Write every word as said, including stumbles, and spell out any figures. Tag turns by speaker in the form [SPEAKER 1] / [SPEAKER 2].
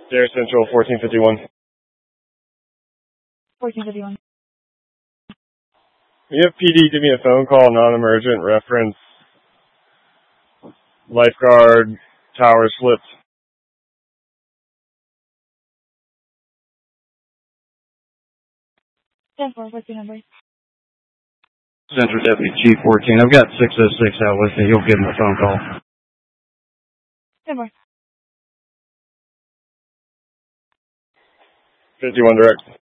[SPEAKER 1] Dare Central, fourteen fifty-one.
[SPEAKER 2] fourteen fifty-one.
[SPEAKER 1] You have P D, give me a phone call, non-emergent, reference, lifeguard, tower slipped.
[SPEAKER 2] ten four, what's your number?
[SPEAKER 3] Central W G fourteen. I've got six oh six out with me. You'll give him a phone call.
[SPEAKER 2] ten four.
[SPEAKER 1] fifty-one direct.